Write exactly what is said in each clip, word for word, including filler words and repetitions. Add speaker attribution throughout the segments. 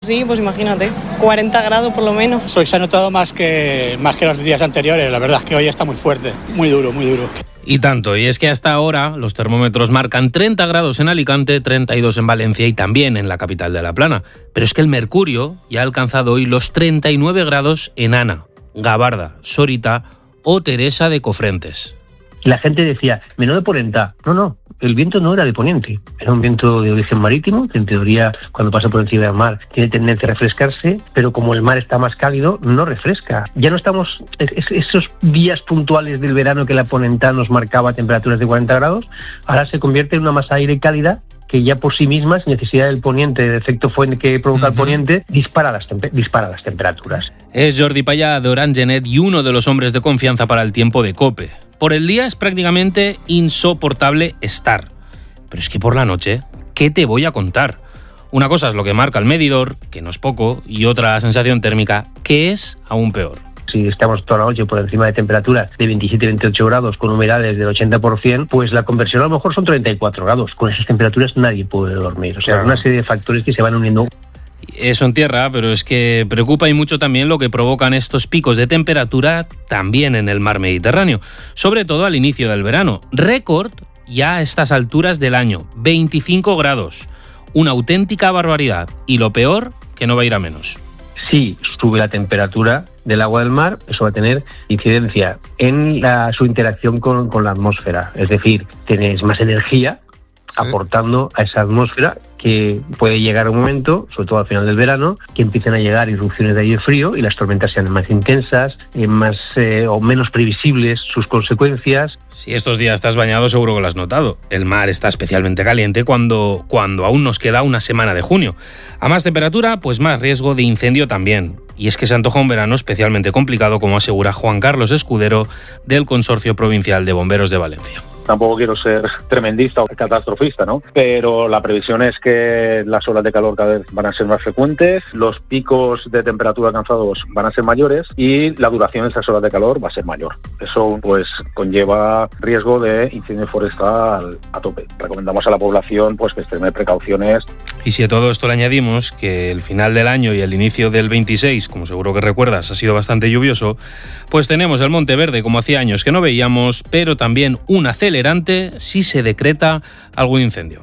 Speaker 1: Sí, pues imagínate, cuarenta grados por lo menos.
Speaker 2: Hoy se ha notado más que, más que los días anteriores, la verdad es que hoy está muy fuerte, muy duro, muy duro.
Speaker 3: Y tanto, y es que hasta ahora los termómetros marcan treinta grados en Alicante, treinta y dos en Valencia y también en la capital de La Plana. Pero es que el mercurio ya ha alcanzado hoy los treinta y nueve grados en Ana, Gabarda, Sorita o Teresa de Cofrentes.
Speaker 4: La gente decía, menudo polenta. No, no, el viento no era de poniente, era un viento de origen marítimo, que en teoría cuando pasa por encima del mar tiene tendencia a refrescarse, pero como el mar está más cálido, no refresca. Ya no estamos, es, esos días puntuales del verano que la ponenta nos marcaba temperaturas de cuarenta grados, ahora se convierte en una masa de aire cálida que ya por sí misma, sin necesidad del poniente, del efecto fuente que provoca uh-huh. el poniente, dispara las, tempe- dispara las temperaturas.
Speaker 3: Es Jordi Payá de Orangenet y uno de los hombres de confianza para el tiempo de COPE. Por el día es prácticamente insoportable estar. Pero es que por la noche, ¿qué te voy a contar? Una cosa es lo que marca el medidor, que no es poco, y otra la sensación térmica, que es aún peor.
Speaker 4: Si estamos toda la noche por encima de temperaturas de veintisiete a veintiocho grados con humedades del ochenta por ciento, pues la conversión a lo mejor son treinta y cuatro grados. Con esas temperaturas nadie puede dormir. O sea, claro. Una serie de factores que se van uniendo.
Speaker 3: Eso en tierra, pero es que preocupa y mucho también lo que provocan estos picos de temperatura también en el mar Mediterráneo, sobre todo al inicio del verano. Récord ya a estas alturas del año, veinticinco grados. Una auténtica barbaridad. Y lo peor, que no va a ir a menos.
Speaker 4: Si sube la temperatura del agua del mar, eso va a tener incidencia en la, su interacción con, con la atmósfera. Es decir, tenéis más energía ¿sí? aportando a esa atmósfera, que puede llegar un momento, sobre todo al final del verano, que empiecen a llegar irrupciones de aire frío y las tormentas sean más intensas, eh, más eh, o menos previsibles sus consecuencias.
Speaker 3: Si estos días estás bañado, seguro que lo has notado. El mar está especialmente caliente cuando, cuando aún nos queda una semana de junio. A más temperatura, pues más riesgo de incendio también. Y es que se antoja un verano especialmente complicado, como asegura Juan Carlos Escudero, del Consorcio Provincial de Bomberos de Valencia.
Speaker 5: Tampoco quiero ser tremendista o catastrofista, ¿no? Pero la previsión es que las olas de calor cada vez van a ser más frecuentes, los picos de temperatura alcanzados van a ser mayores y la duración de esas olas de calor va a ser mayor. Eso pues conlleva riesgo de incendio forestal a tope. Recomendamos a la población pues que extreme precauciones.
Speaker 3: Y si a todo esto le añadimos que el final del año y el inicio del veintiséis, como seguro que recuerdas, ha sido bastante lluvioso, pues tenemos el Monte Verde como hacía años que no veíamos, pero también un acelerante si se decreta algún incendio.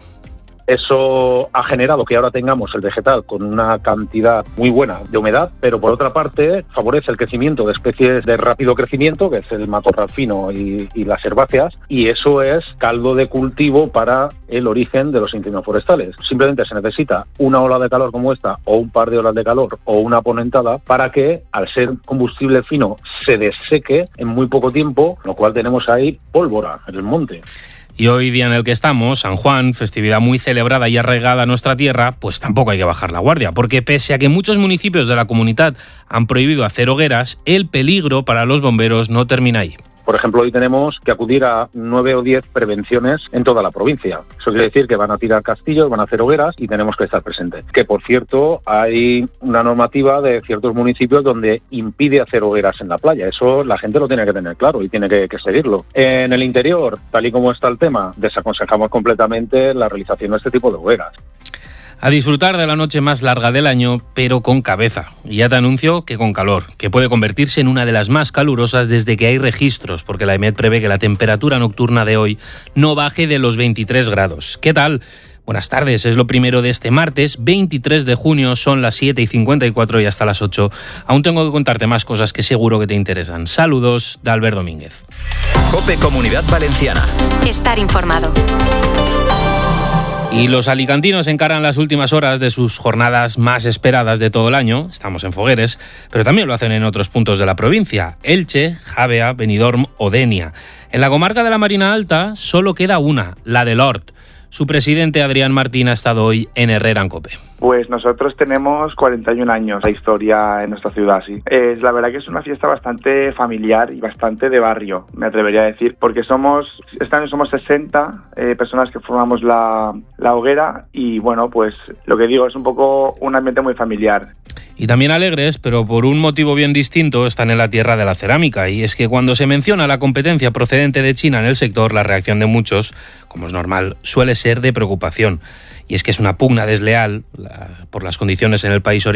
Speaker 5: Eso ha generado que ahora tengamos el vegetal con una cantidad muy buena de humedad, pero por otra parte favorece el crecimiento de especies de rápido crecimiento, que es el matorral fino y, y las herbáceas, y eso es caldo de cultivo para el origen de los incendios forestales. Simplemente se necesita una ola de calor como esta, o un par de olas de calor, o una ponentada, para que, al ser combustible fino, se deseque en muy poco tiempo, lo cual tenemos ahí pólvora en el monte.
Speaker 3: Y hoy, día en el que estamos, San Juan, festividad muy celebrada y arraigada a nuestra tierra, pues tampoco hay que bajar la guardia, porque pese a que muchos municipios de la comunidad han prohibido hacer hogueras, el peligro para los bomberos no termina ahí.
Speaker 5: Por ejemplo, hoy tenemos que acudir a nueve o diez prevenciones en toda la provincia. Eso quiere decir que van a tirar castillos, van a hacer hogueras y tenemos que estar presentes. Que, por cierto, hay una normativa de ciertos municipios donde impide hacer hogueras en la playa. Eso la gente lo tiene que tener claro y tiene que, que seguirlo. En el interior, tal y como está el tema, desaconsejamos completamente la realización de este tipo de hogueras.
Speaker 3: A disfrutar de la noche más larga del año, pero con cabeza. Y ya te anuncio que con calor, que puede convertirse en una de las más calurosas desde que hay registros, porque la EMET prevé que la temperatura nocturna de hoy no baje de los veintitrés grados. ¿Qué tal? Buenas tardes, es lo primero de este martes, veintitrés de junio, son las siete y cincuenta y cuatro y hasta las ocho. Aún tengo que contarte más cosas que seguro que te interesan. Saludos de Albert Domínguez.
Speaker 6: COPE Comunidad Valenciana.
Speaker 7: Estar informado.
Speaker 3: Y los alicantinos encaran las últimas horas de sus jornadas más esperadas de todo el año. Estamos en Fogueres, pero también lo hacen en otros puntos de la provincia. Elche, Javea, Benidorm o Denia. En la comarca de la Marina Alta solo queda una, la del Hort. Su presidente, Adrián Martín, ha estado hoy en Herrera en COPE.
Speaker 8: Pues nosotros tenemos cuarenta y un años de historia en nuestra ciudad, sí. Es, la verdad que es una fiesta bastante familiar y bastante de barrio, me atrevería a decir, porque somos, este año somos sesenta eh, personas que formamos la, la hoguera y, bueno, pues lo que digo, es un poco un ambiente muy familiar.
Speaker 3: Y también alegres, pero por un motivo bien distinto, están en la tierra de la cerámica. Y es que cuando se menciona la competencia procedente de China en el sector, la reacción de muchos, como es normal, suele ser de preocupación. Y es que es una pugna desleal la, por las condiciones en el país oriental.